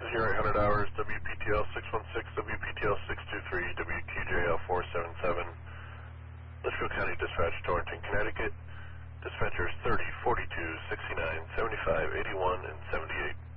0800 hours, WPTL 616, WPTL 623, WQJL 477, Litchfield County Dispatch, Torrington, Connecticut. Dispatchers 30, 42, 69, 75, 81, and 78.